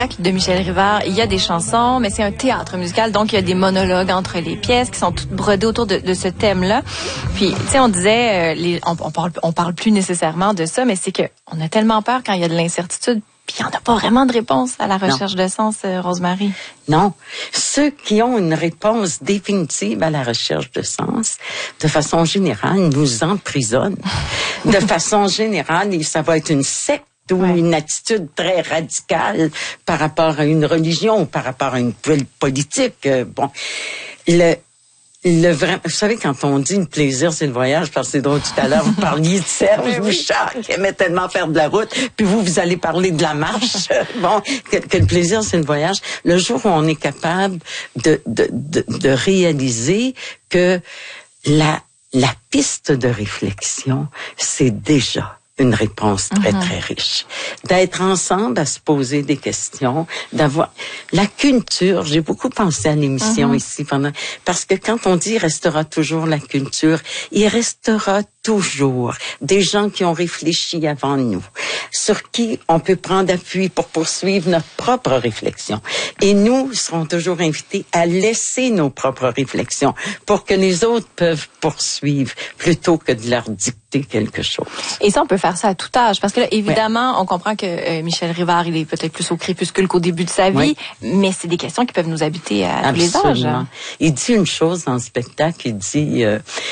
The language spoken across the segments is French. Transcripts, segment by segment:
de Michel Rivard, il y a des chansons, mais c'est un théâtre musical, donc il y a des monologues entre les pièces qui sont toutes brodées autour de ce thème-là. Puis, tu sais, on disait, on parle plus nécessairement de ça, mais c'est que on a tellement peur quand il y a de l'incertitude, puis il n'y en a pas vraiment de réponse à la recherche de sens, Rosemary. Non. Ceux qui ont une réponse définitive à la recherche de sens, de façon générale, nous emprisonnent. De façon générale, ça va être une secte ou une attitude très radicale par rapport à une religion ou par rapport à une politique. Vous savez, quand on dit le plaisir, c'est le voyage, parce que c'est drôle, tout à l'heure, vous parliez de Serge Bouchard, qui aimait tellement faire de la route, puis vous allez parler de la marche. Que le plaisir, c'est le voyage. Le jour où on est capable de réaliser que la piste de réflexion, c'est déjà une réponse très, très riche. D'être ensemble à se poser des questions, d'avoir la culture. J'ai beaucoup pensé à l'émission ici parce que quand on dit il restera toujours la culture, il restera toujours des gens qui ont réfléchi avant nous, sur qui on peut prendre appui pour poursuivre notre propre réflexion. Et nous serons toujours invités à laisser nos propres réflexions pour que les autres peuvent poursuivre plutôt que de leur dicter quelque chose. Et ça, on peut faire ça à tout âge. Parce que là, évidemment, on comprend que Michel Rivard, il est peut-être plus au crépuscule qu'au début de sa vie, mais c'est des questions qui peuvent nous habiter à tous les âges. Il dit une chose dans le spectacle, il dit...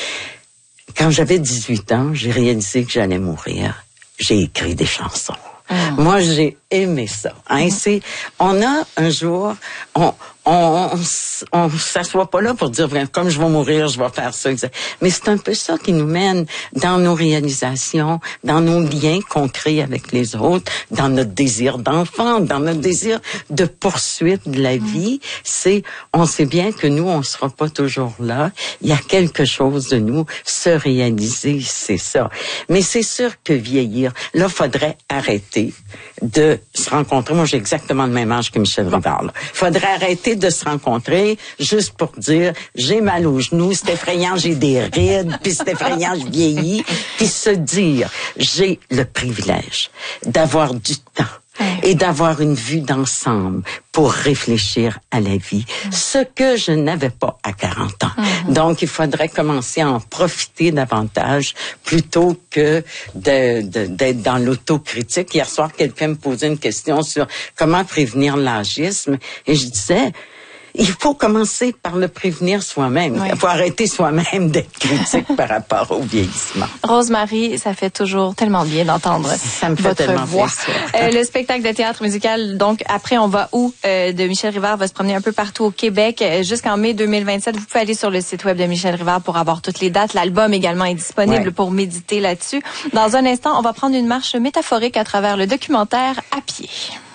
quand j'avais 18 ans, j'ai réalisé que j'allais mourir. J'ai écrit des chansons. Moi, j'ai aimé ça. On a un jour... On s'assoit pas là pour dire, comme je vais mourir, je vais faire ça. Mais c'est un peu ça qui nous mène dans nos réalisations, dans nos liens qu'on crée avec les autres, dans notre désir d'enfant, dans notre désir de poursuite de la vie. On sait bien que nous, on sera pas toujours là. Il y a quelque chose de nous, se réaliser, c'est ça. Mais c'est sûr que vieillir, là, faudrait arrêter de se rencontrer. Moi, j'ai exactement le même âge que Michel Rivard, là. Faudrait arrêter de se rencontrer juste pour dire j'ai mal aux genoux, c'est effrayant, j'ai des rides, puis c'est effrayant, je vieillis, puis se dire j'ai le privilège d'avoir du temps et d'avoir une vue d'ensemble pour réfléchir à la vie, ce que je n'avais pas à 40 ans. Donc, il faudrait commencer à en profiter davantage plutôt que d'être dans l'autocritique. Hier soir, quelqu'un me posait une question sur comment prévenir l'âgisme et je disais... Il faut commencer par le prévenir soi-même. Il faut arrêter soi-même d'être critique par rapport au vieillissement. Rosemary, ça fait toujours tellement bien d'entendre votre voix. Le spectacle de théâtre musical, donc après On va où de Michel Rivard va se promener un peu partout au Québec jusqu'en mai 2027. Vous pouvez aller sur le site web de Michel Rivard pour avoir toutes les dates. L'album également est disponible pour méditer là-dessus. Dans un instant, on va prendre une marche métaphorique à travers le documentaire À pied.